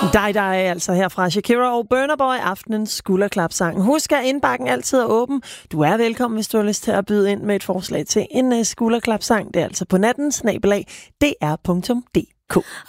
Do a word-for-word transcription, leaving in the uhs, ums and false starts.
Dig, dig, altså herfra Shakira og Burna Boy, aftenens skulderklapsang. Husk, at indbakken altid er åben. Du er velkommen, hvis du har lyst til at byde ind med et forslag til en uh, skulderklapsang. Det er altså på natten, snabelag, dr punktum d k.